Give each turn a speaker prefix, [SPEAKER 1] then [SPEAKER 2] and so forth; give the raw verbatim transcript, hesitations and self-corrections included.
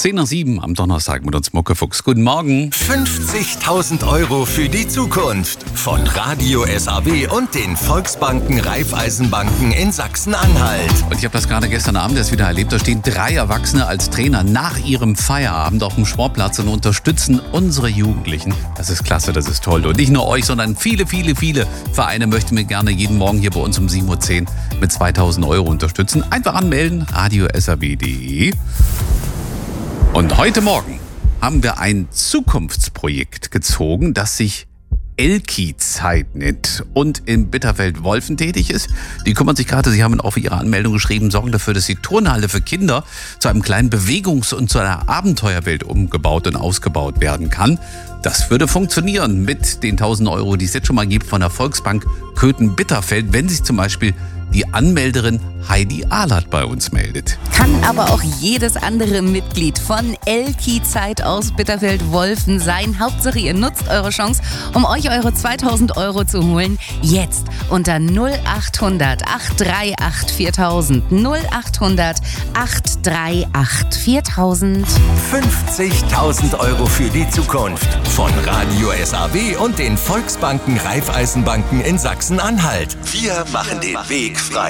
[SPEAKER 1] zehn nach sieben am Donnerstag mit uns Muckefuchs. Guten Morgen.
[SPEAKER 2] fünfzigtausend Euro für die Zukunft von Radio S A B und den Volksbanken Raiffeisenbanken in Sachsen-Anhalt.
[SPEAKER 1] Und ich habe das gerade gestern Abend erst wieder erlebt. Da stehen drei Erwachsene als Trainer nach ihrem Feierabend auf dem Sportplatz und unterstützen unsere Jugendlichen. Das ist klasse, das ist toll. Und nicht nur euch, sondern viele, viele, viele Vereine möchten mir gerne jeden Morgen hier bei uns um sieben Uhr zehn mit zweitausend Euro unterstützen. Einfach anmelden, radio s a b punkt d e. Und heute Morgen haben wir ein Zukunftsprojekt gezogen, das sich Elki-Zeit nennt und in Bitterfeld-Wolfen tätig ist. Die kümmern sich gerade, Sie haben auch für Ihre Anmeldung geschrieben, sorgen dafür, dass die Turnhalle für Kinder zu einem kleinen Bewegungs- und zu einer Abenteuerwelt umgebaut und ausgebaut werden kann. Das würde funktionieren mit den tausend Euro, die es jetzt schon mal gibt von der Volksbank Köthen-Bitterfeld, wenn sich zum Beispiel die Anmelderin Heidi Ahlert bei uns meldet.
[SPEAKER 3] Kann aber auch jedes andere Mitglied von Elki-Zeit aus Bitterfeld-Wolfen sein. Hauptsache, ihr nutzt eure Chance, um euch eure zweitausend Euro zu holen. Jetzt unter null achthundert, acht drei acht, viertausend. null achthundert, acht drei acht, viertausend.
[SPEAKER 2] fünfzigtausend Euro für die Zukunft von Radio S A B und den Volksbanken Raiffeisenbanken in Sachsen-Anhalt. Wir machen den Weg frei.